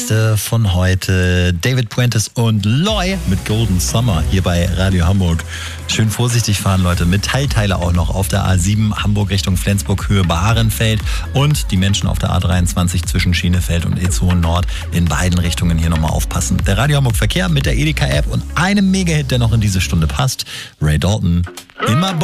Beste von heute. David Puentes und Loy mit Golden Summer hier bei Radio Hamburg. Schön vorsichtig fahren, Leute. Metallteile auch noch auf der A7 Hamburg Richtung Flensburg, Höhe Bahrenfeld. Und die Menschen auf der A23 zwischen Schienefeld und Itzehoe Nord in beiden Richtungen hier nochmal aufpassen. Der Radio Hamburg Verkehr mit der Edeka-App und einem Mega-Hit, der noch in diese Stunde passt. Ray Dalton. Immer